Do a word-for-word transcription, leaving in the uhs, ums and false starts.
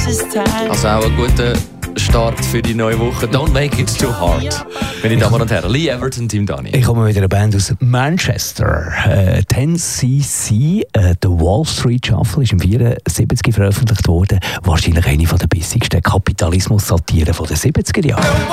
Also auch ein guter Start für die neue Woche. Don't make it too hard. Meine Damen und Herren, Lee Everton, Team Dani. Ich komme mit einer Band aus Manchester. Äh, ten C C, äh, The Wall Street Shuffle, ist im vierundsiebzig veröffentlicht worden. Wahrscheinlich eine der bissigsten Kapitalismus-Satiren der siebziger Jahre.